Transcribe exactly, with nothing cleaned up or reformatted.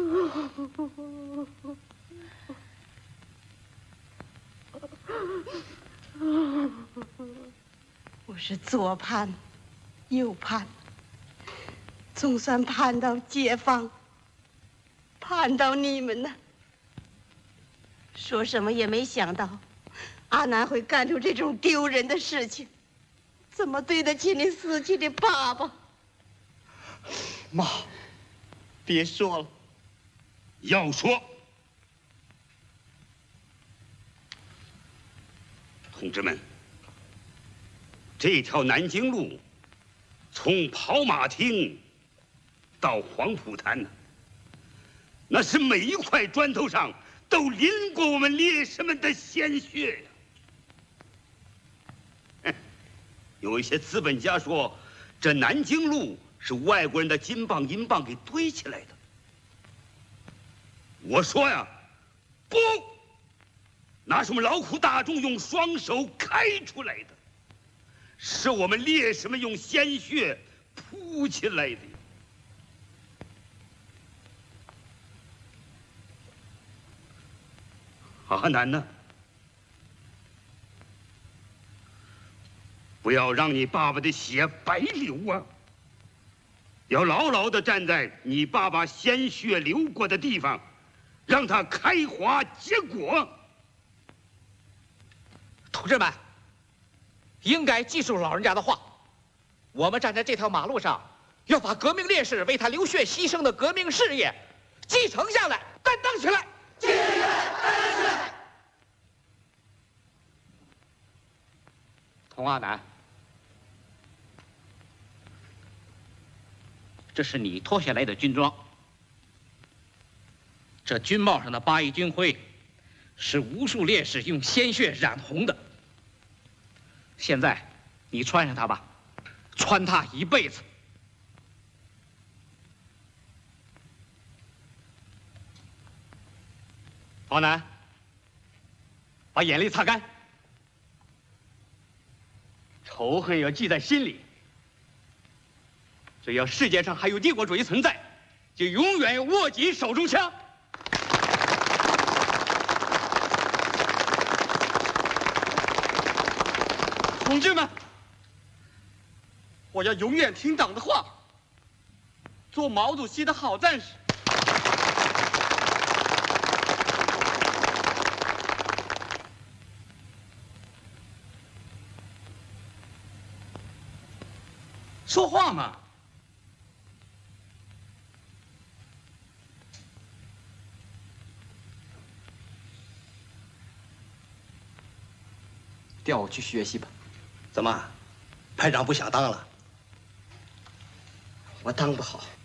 我是左盼右盼，总算盼到解放，盼到你们呢。说什么也没想到，阿南会干出这种丢人的事情，怎么对得起你死去的爸爸？ 妈，别说了， 要说。同志们，这条南京路从跑马厅到黄浦滩呢，那是每一块砖头上都淋过我们烈士们的鲜血呀。有一些资本家说，这南京路是外国人的金棒银棒给堆起来的。我说呀，不，那是我们劳苦大众用双手开出来的，是我们烈士们用鲜血铺起来的。阿南呢？不要让你爸爸的血白流啊！要牢牢地站在你爸爸鲜血流过的地方，让它开花结果。 同志们，应该记住老人家的话，我们站在这条马路上，要把革命烈士为他流血牺牲的革命事业继承下来，担当起来。继承下来，担当起来。童阿南，这是你脱下来的军装，这军帽上的八一军徽，是无数烈士用鲜血染红的。现在，你穿上它吧，穿它一辈子。王楠，把眼泪擦干，仇恨要记在心里。只要世界上还有帝国主义存在，就永远要握紧手中枪。同志们，我要永远听党的话，做毛主席的好战士。说话嘛！调我去学习吧。 怎么，排长不想当了？ 我当不好。